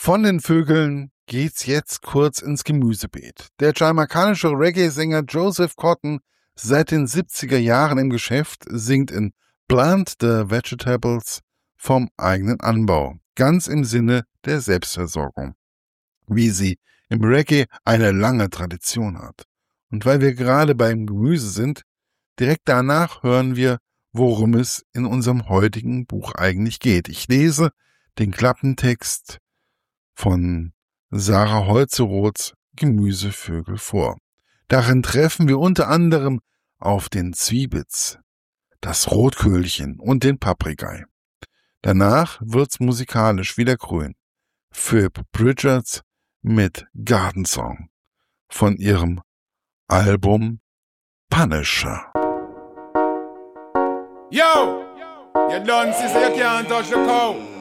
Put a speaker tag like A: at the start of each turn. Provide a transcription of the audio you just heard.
A: Von den Vögeln geht's jetzt kurz ins Gemüsebeet. Der jamaikanische Reggae-Sänger Joseph Cotton, seit den 70er Jahren im Geschäft, singt in Plant the Vegetables vom eigenen Anbau, ganz im Sinne der Selbstversorgung, wie sie im Reggae eine lange Tradition hat. Und weil wir gerade beim Gemüse sind, direkt danach hören wir, worum es in unserem heutigen Buch eigentlich geht. Ich lese den Klappentext von Sarah Holzeroths Gemüsevögel vor. Darin treffen wir unter anderem auf den Zwiebitz, das Rotköhlchen und den Paprikai. Danach wird's musikalisch wieder grün. Phoebe Bridgers mit Garden Song von ihrem Album Punisher.
B: Yo! You done, sister, you can't touch the cow.